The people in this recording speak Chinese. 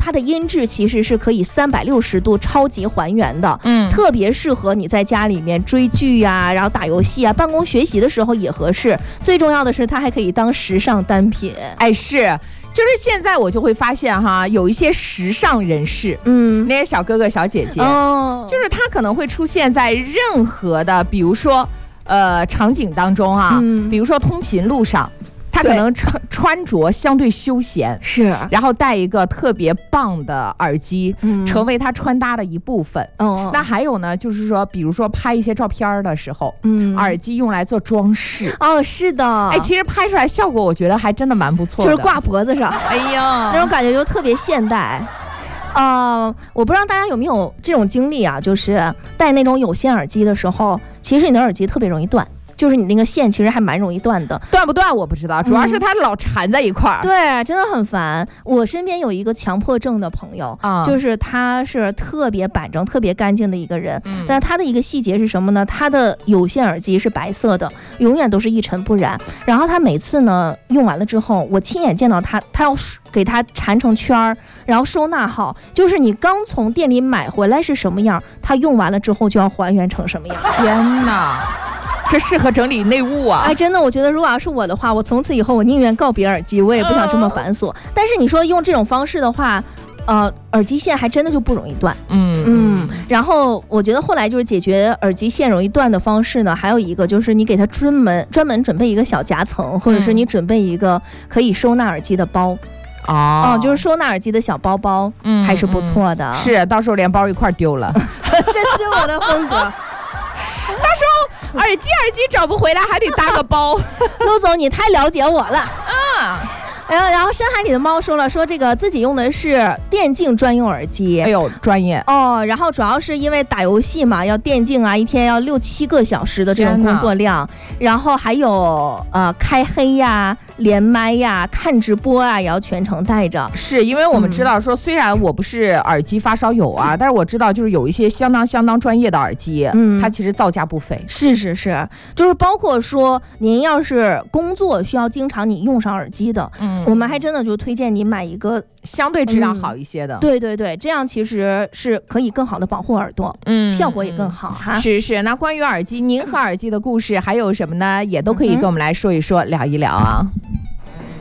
它的音质其实是可以360度超级还原的，特别适合你在家里面追剧啊，然后打游戏啊，办公学习的时候也合适。最重要的是，它还可以当时尚单品。 哎，是。就是现在我就会发现哈，有一些时尚人士，那些小哥哥小姐姐，就是他可能会出现在任何的，比如说场景当中啊，比如说通勤路上。他可能穿着相对休闲， 是， 然后戴一个特别棒的耳机，成为他穿搭的一部分。那还有呢，就是说，比如说拍一些照片的时候，耳机用来做装饰。 是的， 哎，其实拍出来效果，我觉得还真的蛮不错的， 就是挂脖子上。 哎呀， 那种感觉就特别现代。我不知道大家有没有这种经历啊，就是戴那种有线耳机的时候，其实你的耳机特别容易断。就是你那个线其实还蛮容易断的， 断不断我不知道，主要是它老缠在一块儿。 对，真的很烦。我身边有一个强迫症的朋友，就是他是特别板正、特别干净的一个人，但他的一个细节是什么呢？他的有线耳机是白色的，永远都是一尘不染。然后他每次呢用完了之后，我亲眼见到他要给他缠成圈儿，然后收纳好，就是你刚从店里买回来是什么样，他用完了之后就要还原成什么样。 天哪！这适合整理内务啊！ 哎，真的，我觉得如果要是我的话，我从此以后我宁愿告别耳机，我也不想这么繁琐。但是你说用这种方式的话，耳机线还真的就不容易断。然后我觉得后来就是解决耳机线容易断的方式呢，还有一个就是你给它专门准备一个小夹层，或者是你准备一个可以收纳耳机的包。就是收纳耳机的小包包，还是不错的。 是，到时候连包一块丢了， 这是我的风格。 到时候耳机找不回来，还得搭个包。 陆总，你太了解我了。然后深海里的猫说这个自己用的是电竞专用耳机。 哎呦，专业然后主要是因为打游戏嘛，要电竞啊，一天要6-7个小时的这种工作量，然后还有开黑呀、连麦呀、看直播啊，也要全程带着。 是因为我们知道说，虽然我不是耳机发烧友啊，但是我知道就是有一些相当专业的耳机，它其实造价不菲。 是，就是包括说您要是工作需要经常你用上耳机的，我们还真的就推荐你买一个相对质量好一些的。 对，这样其实是可以更好的保护耳朵，效果也更好哈。 是。那关于耳机，您和耳机的故事还有什么呢？也都可以跟我们来说一说，聊一聊啊。